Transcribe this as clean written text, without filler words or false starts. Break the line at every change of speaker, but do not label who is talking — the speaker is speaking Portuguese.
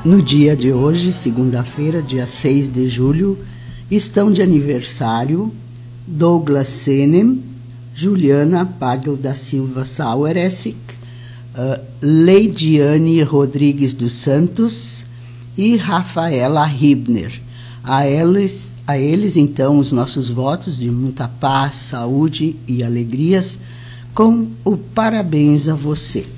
No dia de hoje, segunda-feira, dia 6 de julho, estão de aniversário Douglas Senem, Juliana Pagel da Silva Saueressig, Leidiane Rodrigues dos Santos e Rafaela Hibner. A eles, então, os nossos votos de muita paz, saúde e alegrias, com o parabéns a você.